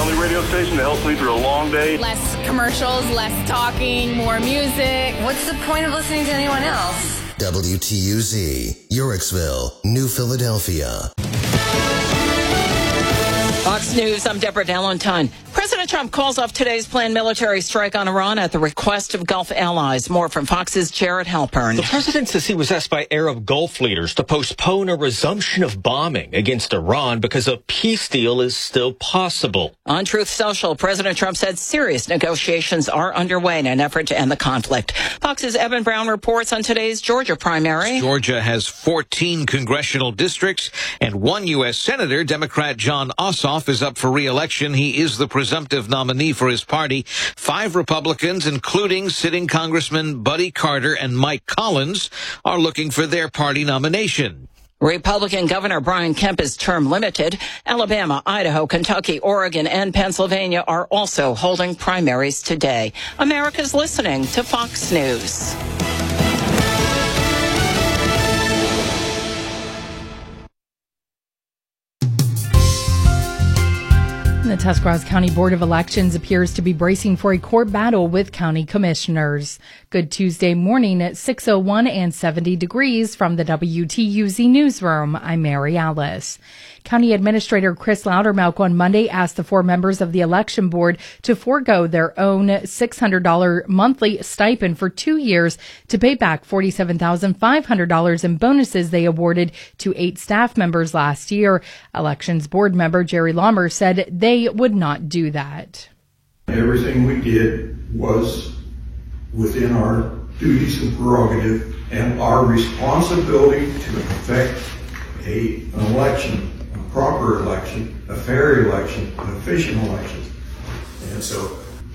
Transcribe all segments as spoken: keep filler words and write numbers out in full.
only radio station that helps me through a long day. Less commercials, less talking, more music. What's the point of listening to anyone else? W T U Z, Yorksville, New Philadelphia. Fox News, I'm Deborah Valentine. President Trump calls off today's planned military strike on Iran at the request of Gulf allies. More from Fox's Jared Halpern. The president says he was asked by Arab Gulf leaders to postpone a resumption of bombing against Iran because a peace deal is still possible. On Truth Social, President Trump said serious negotiations are underway in an effort to end the conflict. Fox's Evan Brown reports on today's Georgia primary. Georgia has fourteen congressional districts, and one U S Senator, Democrat John Ossoff, is up for re-election. He is the presumptive nominee for his party. Five Republicans, including sitting Congressman Buddy Carter and Mike Collins, are looking for their party nomination. Republican Governor Brian Kemp is term limited. Alabama, Idaho, Kentucky, Oregon, and Pennsylvania are also holding primaries today. America's listening to Fox News. The Tuscarawas County Board of Elections appears to be bracing for a court battle with county commissioners. Good Tuesday morning at six oh one and seventy degrees from the W T U Z newsroom. I'm Mary Alice. County Administrator Chris Loudermilk on Monday asked the four members of the election board to forego their own six hundred dollars monthly stipend for two years to pay back forty-seven thousand five hundred dollars in bonuses they awarded to eight staff members last year. Elections board member Jerry Lommer said they would not do that. Everything we did was within our duties and prerogative and our responsibility to effect a, an election, a proper election, a fair election, an efficient election. And so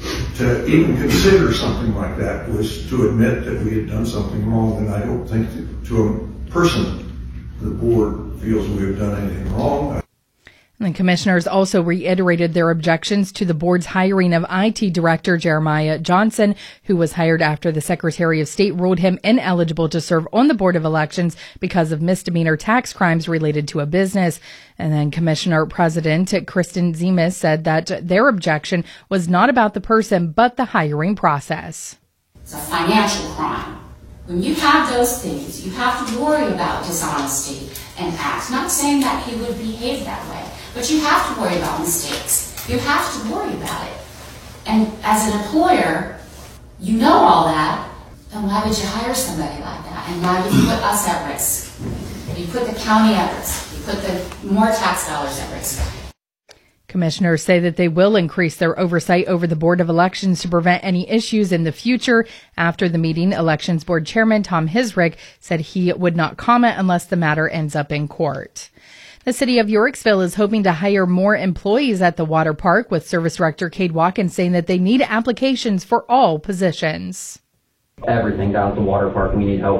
to even consider something like that was to admit that we had done something wrong, and I don't think that to a person the board feels we have done anything wrong. The commissioners also reiterated their objections to the board's hiring of I T Director Jeremiah Johnson, who was hired after the Secretary of State ruled him ineligible to serve on the Board of Elections because of misdemeanor tax crimes related to a business. And then Commissioner President Kristen Zemas said that their objection was not about the person, but the hiring process. It's a financial crime. When you have those things, you have to worry about dishonesty and acts. Not saying that he would behave that way, but you have to worry about mistakes. You have to worry about it. And as an employer, you know all that, then why would you hire somebody like that? And why would you put us at risk? You put the county at risk. You put the more tax dollars at risk. Commissioners say that they will increase their oversight over the Board of Elections to prevent any issues in the future. After the meeting, Elections Board Chairman Tom Hisrick said he would not comment unless the matter ends up in court. The city of Yorksville is hoping to hire more employees at the water park, with Service Director Cade Watkins saying that they need applications for all positions. Everything down at the water park, we need help